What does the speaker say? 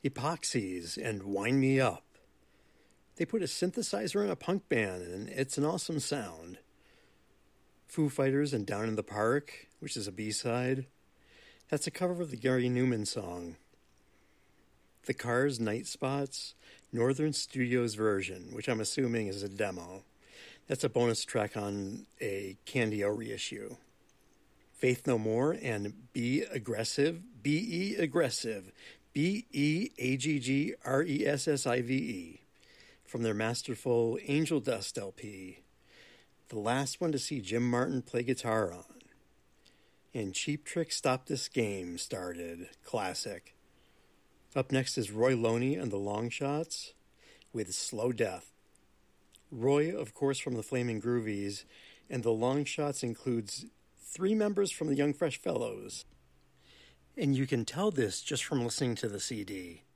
Epoxies and Wind Me Up. They put a synthesizer in a punk band, and it's an awesome sound. Foo Fighters and Down in the Park, which is a B-side. That's a cover of the Gary Newman song. The Cars, Night Spots, Northern Studios version, which I'm assuming is a demo. That's a bonus track on a Candio reissue. Faith No More and Be Aggressive, B-E Aggressive, B-E-A-G-G-R-E-S-S-I-V-E, from their masterful Angel Dust LP. The last one to see Jim Martin play guitar on. And Cheap Trick Stop This Game started. Classic. Up next is Roy Loney and the Long Shots with Slow Death. Roy, of course, from the Flaming Groovies, and the Long Shots includes 3 members from the Young Fresh Fellows. And you can tell this just from listening to the CD.